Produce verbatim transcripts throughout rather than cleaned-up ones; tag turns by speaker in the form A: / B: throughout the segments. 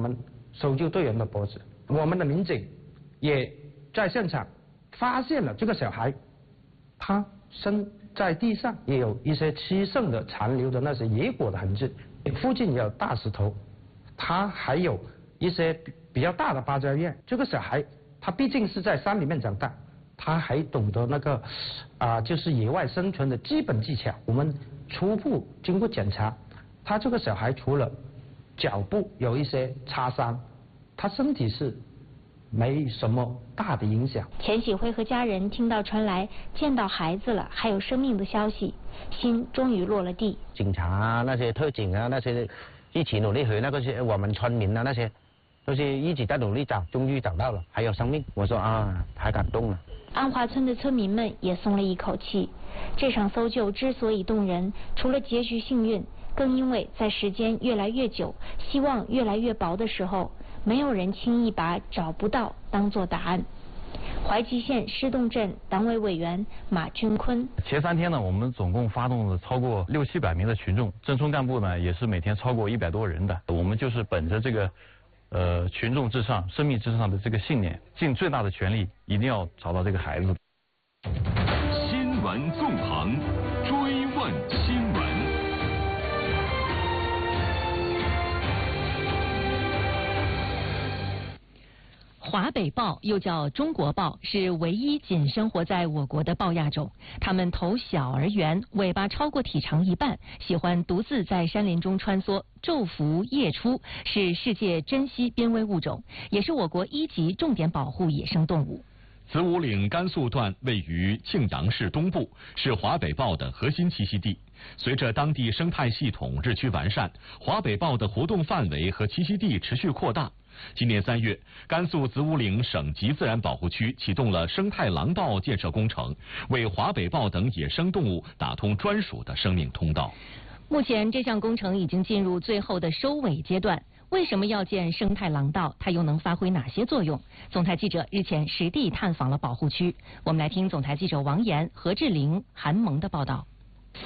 A: 们搜救队员的脖子。我们的民警也在现场发现了这个小孩，他身在地上也有一些吃剩的残留的那些野果的痕迹，附近也有大石头，他还有一些比比较大的芭蕉叶。这个小孩他毕竟是在山里面长大，他还懂得那个啊、呃，就是野外生存的基本技巧。我们初步经过检查，他这个小孩除了脚部有一些擦伤，他身体是没什么大的影响。
B: 钱喜辉和家人听到传来见到孩子了还有生命的消息，心终于落了地。
C: 警察啊，那些特警啊，那些一起努力和那个些我们村民啊，那些都是一起在努力找，终于找到了，还有生命。我说啊，太感动了。
B: 安华村的村民们也松了一口气。这场搜救之所以动人，除了结局幸运，更因为在时间越来越久，希望越来越薄的时候，没有人轻易把找不到当作答案。怀集县施洞镇党委委员马俊坤：
D: 前三天呢，我们总共发动了超过六七百名的群众，镇村干部呢也是每天超过一百多人的。我们就是本着这个呃群众至上、生命至上的这个信念，尽最大的全力，一定要找到这个孩子。
E: 新闻纵横，追问新闻。
F: 华北豹又叫中国豹，是唯一仅生活在我国的豹亚种。它们头小而圆，尾巴超过体长一半，喜欢独自在山林中穿梭，昼伏夜出，是世界珍稀濒危物种，也是我国一级重点保护野生动物。
E: 子午岭甘肃段位于庆阳市东部，是华北豹的核心栖息地。随着当地生态系统日趋完善，华北豹的活动范围和栖息地持续扩大。今年三月，甘肃子午岭省级自然保护区启动了生态廊道建设工程，为华北豹等野生动物打通专属的生命通道。
F: 目前，这项工程已经进入最后的收尾阶段。为什么要建生态廊道？它又能发挥哪些作用？总台记者日前实地探访了保护区，我们来听总台记者王岩、何志玲、韩萌的报道。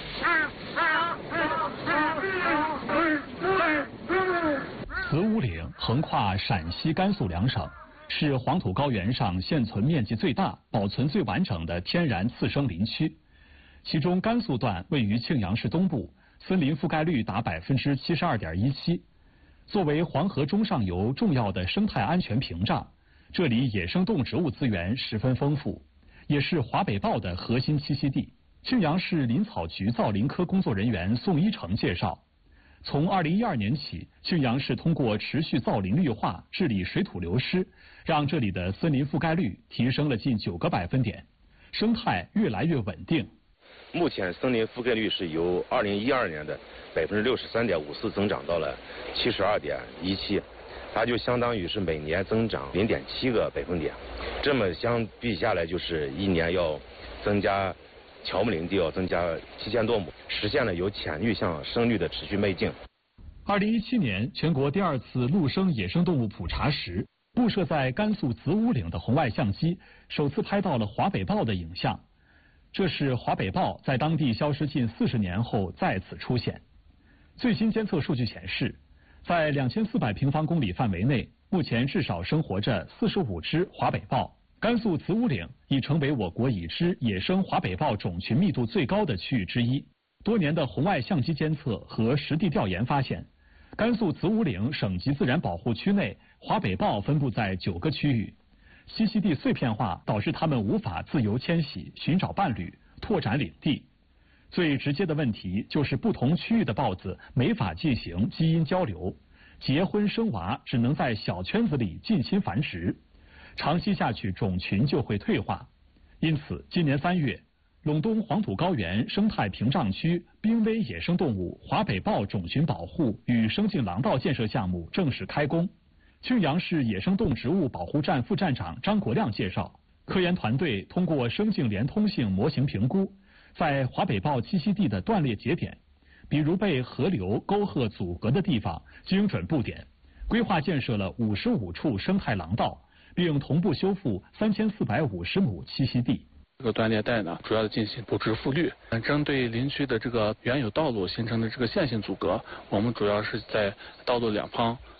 G: 子午岭横跨陕西、甘肃两省，是黄土高原上现存面积最大、保存最完整的天然次生林区。其中，甘肃段位于庆阳市东部，森林覆盖率达百分之七十二点一七。作为黄河中上游重要的生态安全屏障，这里野生动植物资源十分丰富，也是华北豹的核心栖息地。庆阳市林草局造林科工作人员宋一成介绍，从二零一二年起，庆阳市通过持续造林绿化、治理水土流失，让这里的森林覆盖率提升了近九个百分点，生态越来越稳定。
H: 目前森林覆盖率是由二零一二年的百分之六十三点五四增长到了七十二点一七，它就相当于是每年增长零点七个百分点。这么相比下来，就是一年要增加乔木林地要增加七千多亩，实现了由浅绿向深绿的持续迈进。
G: 二零一七年，全国第二次陆生野生动物普查时，布设在甘肃子午岭的红外相机首次拍到了华北豹的影像。这是华北豹在当地消失近四十年后再次出现。最新监测数据显示，在两千四百平方公里范围内，目前至少生活着四十五只华北豹。甘肃子午岭已成为我国已知野生华北豹种群密度最高的区域之一。多年的红外相机监测和实地调研发现，甘肃子午岭省级自然保护区内华北豹分布在九个区域。栖息地碎片化导致它们无法自由迁徙、寻找伴侣、拓展领地。最直接的问题就是不同区域的豹子没法进行基因交流，结婚生娃只能在小圈子里近亲繁殖，长期下去种群就会退化。因此，今年三月，陇东黄土高原生态屏障区濒危野生动物华北豹种群保护与生境廊道建设项目正式开工。庆阳市野生动植物保护站副站长张国亮介绍，科研团队通过生境连通性模型评估，在华北豹栖息地的断裂节点，比如被河流、沟壑阻隔的地方，精准布点，规划建设了五十五处生态廊道，并同步修复三千四百五十亩栖息地。
I: 这个断裂带呢，主要的进行布置复绿，针对林区的这个原有道路形成的这个线性阻隔，我们主要是在道路两旁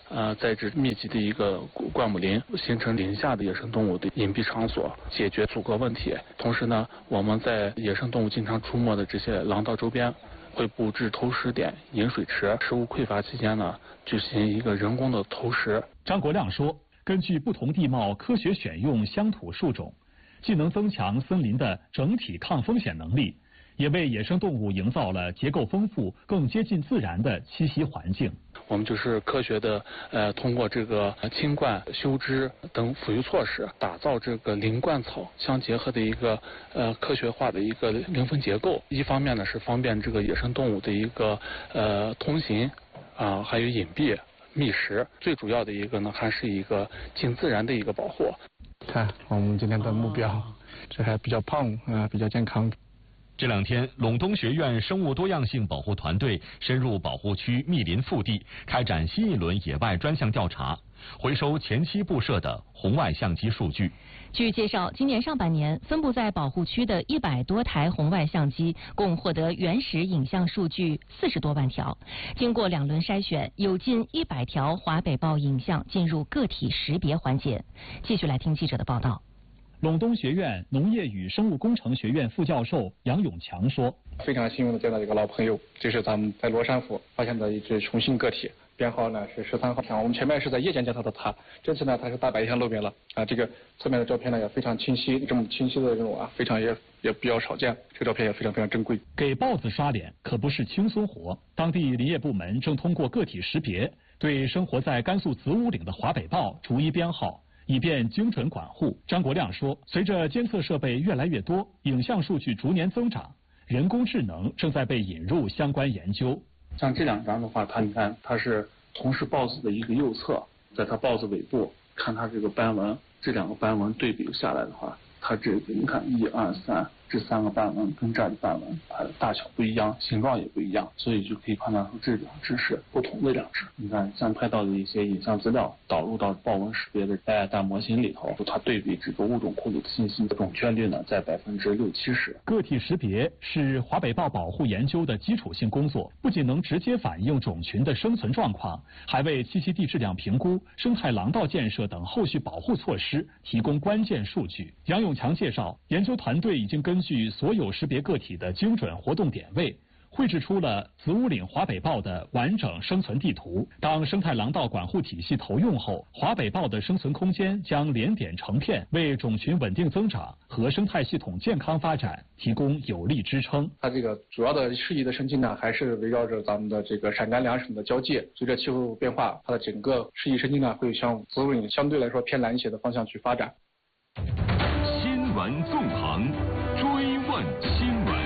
I: 呃栽植密集的一个灌木林，形成林下的野生动物的隐蔽场所，解决阻隔问题。同时呢，我们在野生动物经常出没的这些廊道周边，会布置投食点、饮水池，食物匮乏期间呢，进行一个人工的投食。
G: 张国亮说，根据不同地貌科学选用乡土树种，既能增强森林的整体抗风险能力，也为野生动物营造了结构丰富、更接近自然的栖息环境。
I: 我们就是科学的，呃，通过这个清灌、修枝等抚育措施，打造这个林灌草相结合的一个呃科学化的一个林分结构。一方面呢是方便这个野生动物的一个呃通行啊、呃，还有隐蔽、觅食。最主要的一个呢，还是一个近自然的一个保护。
J: 看我们今天的目标，这还比较胖啊、呃，比较健康。
E: 这两天，陇东学院生物多样性保护团队深入保护区密林腹地，开展新一轮野外专项调查，回收前期布设的红外相机数据。
F: 据介绍，今年上半年分布在保护区的一百多台红外相机，共获得原始影像数据四十多万条。经过两轮筛选，有近一百条华北豹影像进入个体识别环节。继续来听记者的报道。
G: 陇东学院农业与生物工程学院副教授杨永强说：“
K: 非常幸运的见到一个老朋友，这是咱们在罗山府发现的一只雄性个体，编号呢是十三号。我们前面是在夜间见到的它，这次呢它是大白天露面了啊。这个侧面的照片呢也非常清晰，这么清晰的这种啊，非常也也比较少见。这个照片也非常非常珍贵。
G: 给豹子刷脸可不是轻松活，当地林业部门正通过个体识别，对生活在甘肃子午岭的华北豹逐一编号，以便精准管护。”张国亮说，随着监测设备越来越多，影像数据逐年增长，人工智能正在被引入相关研究。
I: 像这两张的话，它你看它是同是豹子的一个右侧，在它豹子尾部看它这个斑纹，这两个斑纹对比下来的话，它这个你看一二三这三个斑纹跟这儿的斑纹，它的大小不一样，形状也不一样，所以就可以判断出这两只是不同的两只。你看像拍到的一些影像资料导入到豹纹识别的 A I 大模型里头，它对比这个物种库里的信息的准确率呢在百分之六七十。
G: 个体识别是华北豹保护研究的基础性工作，不仅能直接反映种群的生存状况，还为栖息地质量评估、生态廊道建设等后续保护措施提供关键数据。杨永强介绍，研究团队已经根据所有识别个体的精准活动点位，绘制出了子午岭华北豹的完整生存地图。当生态廊道管护体系投用后，华北豹的生存空间将连点成片，为种群稳定增长和生态系统健康发展提供有力支撑。
K: 它这个主要的适宜的生境呢，还是围绕着咱们的这个陕甘两省的交界。随着气候变化，它的整个适宜生境呢，会向子午岭相对来说偏南一些的方向去发展。
E: 新闻纵横，追问新闻。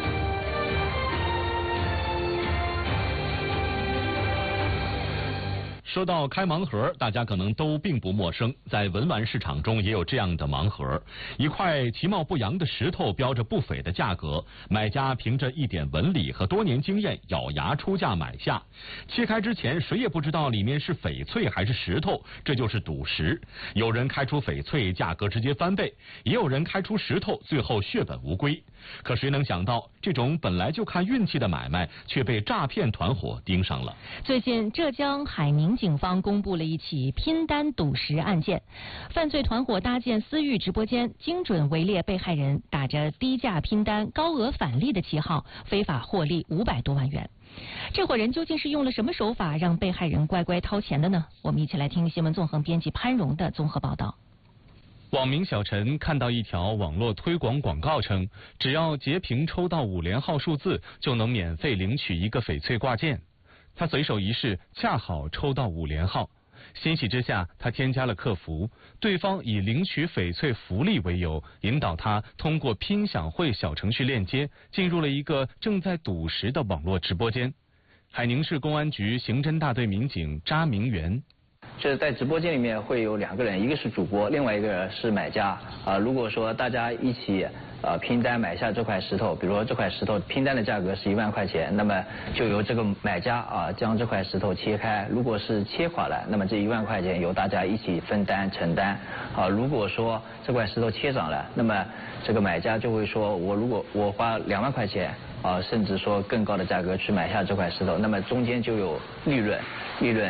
E: 说到开盲盒，大家可能都并不陌生，在文玩市场中也有这样的盲盒，一块其貌不扬的石头标着不菲的价格，买家凭着一点纹理和多年经验咬牙出价买下。切开之前谁也不知道里面是翡翠还是石头，这就是赌石。有人开出翡翠，价格直接翻倍，也有人开出石头，最后血本无归。可谁能想到，这种本来就看运气的买卖却被诈骗团伙盯上了。
F: 最近浙江海宁警方公布了一起拼单赌石案件，犯罪团伙搭建私域直播间，精准围猎被害人，打着低价拼单、高额返利的旗号，非法获利五百多万元。这伙人究竟是用了什么手法让被害人乖乖掏钱的呢？我们一起来听新闻纵横编辑潘荣的综合报道。
L: 网民小陈看到一条网络推广广告称，只要截屏抽到五连号数字，就能免费领取一个翡翠挂件。他随手一试，恰好抽到五连号。欣喜之下，他添加了客服，对方以领取翡翠福利为由，引导他通过拼享会小程序链接，进入了一个正在赌石的网络直播间。海宁市公安局刑侦大队民警查明元。
M: 就是在直播间里面会有两个人，一个是主播，另外一个是买家。啊、呃，如果说大家一起呃拼单买下这块石头，比如说这块石头拼单的价格是一万块钱，那么就由这个买家啊、呃、将这块石头切开，如果是切垮了，那么这一万块钱由大家一起分担承担。啊、呃，如果说这块石头切长了，那么这个买家就会说，我如果我花两万块钱啊、呃，甚至说更高的价格去买下这块石头，那么中间就有利润，利润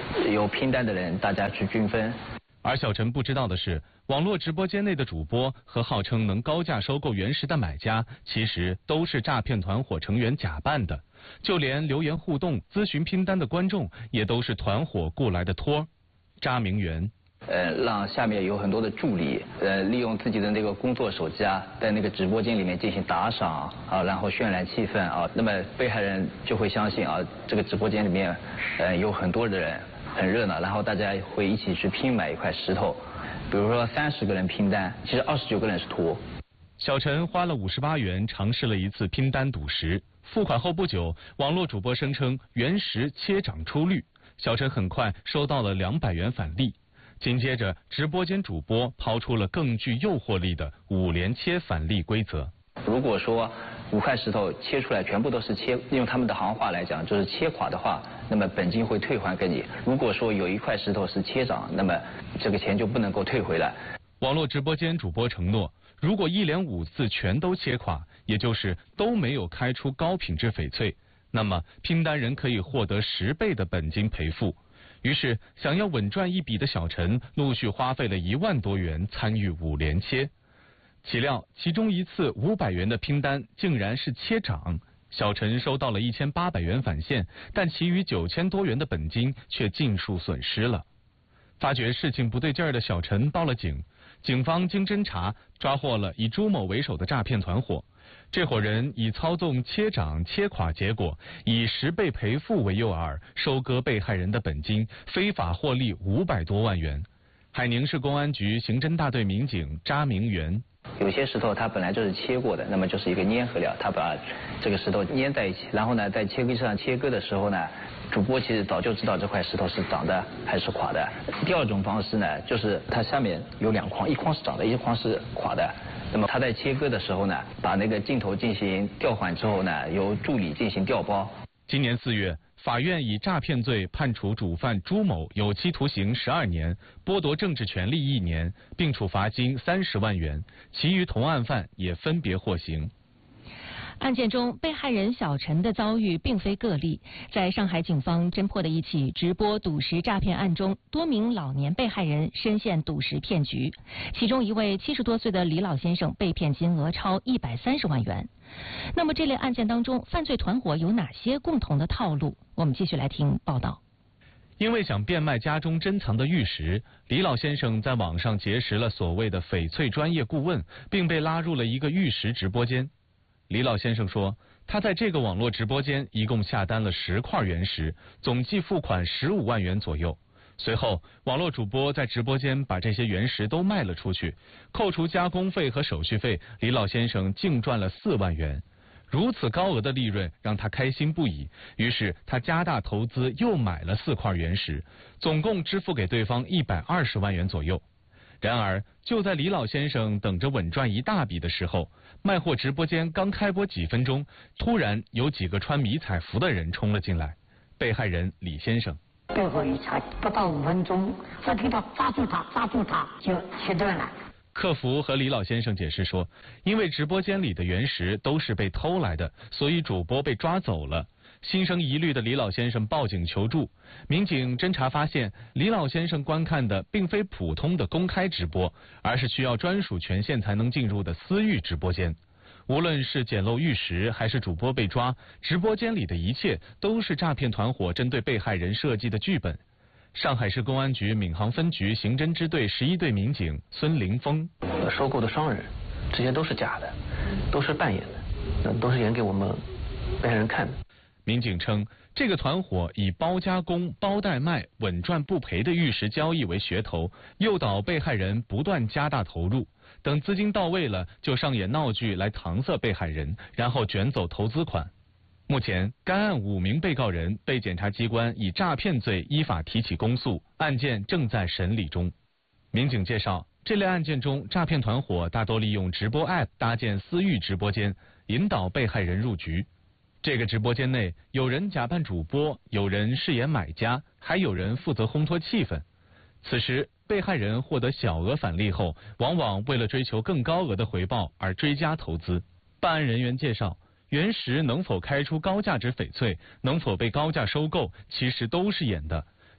M: 有拼单的人大家去均分。
L: 而小陈不知道的是，网络直播间内的主播和号称能高价收购原石的买家，其实都是诈骗团伙成员假扮的。就连留言互动、咨询拼单的观众，也都是团伙雇来的托。查明元。
M: 呃，让下面有很多的助理，呃，利用自己的那个工作手机啊，在那个直播间里面进行打赏啊，然后渲染气氛啊，那么被害人就会相信啊，这个直播间里面，呃，有很多的人，很热闹，然后大家会一起去拼买一块石头，比如说三十个人拼单，其实二十九个人是托。
L: 小陈花了五十八元尝试了一次拼单赌石，付款后不久，网络主播声称原石切涨出率，小陈很快收到了两百元返利。紧接着，直播间主播抛出了更具诱惑力的五连切返利规则。
M: 如果说五块石头切出来全部都是切，用他们的行话来讲就是切垮的话，那么本金会退还给你。如果说有一块石头是切涨，那么这个钱就不能够退回来。
L: 网络直播间主播承诺，如果一连五次全都切垮，也就是都没有开出高品质翡翠，那么拼单人可以获得十倍的本金赔付。于是，想要稳赚一笔的小陈陆续花费了一万多元参与五连切。岂料，其中一次五百元的拼单竟然是切涨，小陈收到了一千八百元返现，但其余九千多元的本金却尽数损失了。发觉事情不对劲儿的小陈报了警，警方经侦查抓获了以朱某为首的诈骗团伙。这伙人以操纵切涨切垮结果，以十倍赔付为诱饵，收割被害人的本金，非法获利五百多万元。海宁市公安局刑侦大队民警查明元。
M: 有些石头它本来就是切过的，那么就是一个粘合料，它把这个石头粘在一起，然后呢，在切割机上切割的时候呢，主播其实早就知道这块石头是涨的还是垮的。第二种方式呢，就是它下面有两筐，一筐是涨的，一筐是垮的。那么他在切割的时候呢，把那个镜头进行调换之后呢，由助理进行调包。
L: 今年四月，法院以诈骗罪判处主犯朱某有期徒刑十二年，剥夺政治权利一年，并处罚金三十万元。其余同案犯也分别获刑。
F: 案件中，被害人小陈的遭遇并非个例。在上海警方侦破的一起直播赌石诈骗案中，多名老年被害人深陷赌石骗局，其中一位七十多岁的李老先生被骗金额超一百三十万元。那么这类案件当中，犯罪团伙有哪些共同的套路？我们继续来听报道。
L: 因为想变卖家中珍藏的玉石，李老先生在网上结识了所谓的翡翠专业顾问，并被拉入了一个玉石直播间。李老先生说，他在这个网络直播间一共下单了十块原石，总计付款十五万元左右。随后，网络主播在直播间把这些原石都卖了出去，扣除加工费和手续费，李老先生净赚了四万元。如此高额的利润让他开心不已，于是他加大投资，又买了四块原石，总共支付给对方一百二十万元左右。然而，就在李老先生等着稳赚一大笔的时候，卖货直播间刚开播几分钟，突然有几个穿迷彩服的人冲了进来。被害人李先生，
N: 背后一查，不到五分钟，我给他抓住他，抓住他就切断了。
L: 客服和李老先生解释说，因为直播间里的原石都是被偷来的，所以主播被抓走了。心生疑虑的李老先生报警求助，民警侦查发现，李老先生观看的并非普通的公开直播，而是需要专属权限才能进入的私域直播间。无论是捡漏玉石，还是主播被抓，直播间里的一切都是诈骗团伙针对被害人设计的剧本。上海市公安局闵行分局刑侦支队十一队民警孙凌峰，
O: 收购的商人，这些都是假的，都是扮演的，都是演给我们被害人看的。
L: 民警称，这个团伙以包加工、包代卖、稳赚不赔的玉石交易为噱头，诱导被害人不断加大投入，等资金到位了，就上演闹剧来搪塞被害人，然后卷走投资款。目前，该案五名被告人被检察机关以诈骗罪依法提起公诉，案件正在审理中。民警介绍，这类案件中，诈骗团伙大多利用直播 App 搭建私域直播间，引导被害人入局。这个直播间内，有人假扮主播，有人饰演买家，还有人负责烘托气氛。此时，被害人获得小额返利后，往往为了追求更高额的回报而追加投资。办案人员介绍，原石能否开出高价值翡翠，能否被高价收购，其实都是演的。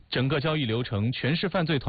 L: 整个交易流程全是犯罪团